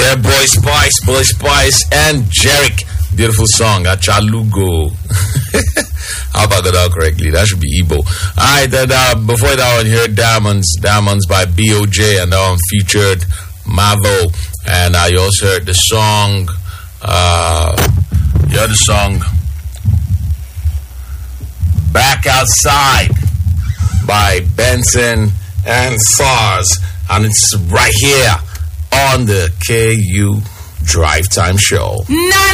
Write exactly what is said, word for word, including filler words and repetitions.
Yeah, Boy Spice, Boy Spice, and Jerick. Beautiful song, Achalugo. How about that out correctly? That should be Igbo. Alright, then uh, before that one, here Diamonds. Diamonds by B O J, and that one featured Mavo. And uh, you also heard the song, uh, you heard the song, Back Outside by Benson and SARS. And it's right here on the K U Drive Time Show. Nine